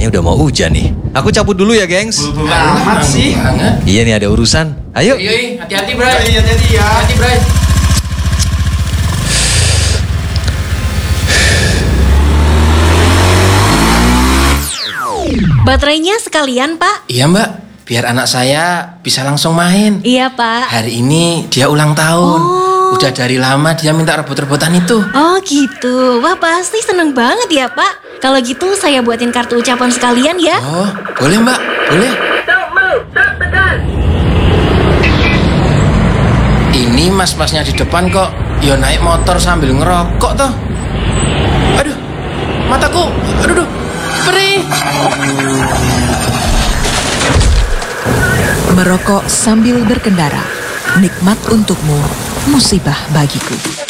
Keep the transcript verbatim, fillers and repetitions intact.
kayaknya udah mau hujan nih. Aku cabut dulu ya, gengs. Buru-buru amat sih. Iya nih, ada urusan. Ayo. Iya, hati-hati, Bray. Iya, hati-hati ya. Hati, Bray. Baterainya sekalian, Pak. Iya, Mbak. Biar anak saya bisa langsung main. Iya, Pak. Hari ini dia ulang tahun. Oh. Udah dari lama dia minta rebut-rebutan itu. Oh gitu. Wah, pasti seneng banget ya, Pak. Kalau gitu saya buatin kartu ucapan sekalian ya. Oh, boleh, Mbak. Boleh. Ini mas-masnya di depan kok ya naik motor sambil ngerokok toh. Aduh, mataku. Aduh, aduh. Perih. Merokok sambil berkendara, nikmat untukmu, musibah bagiku.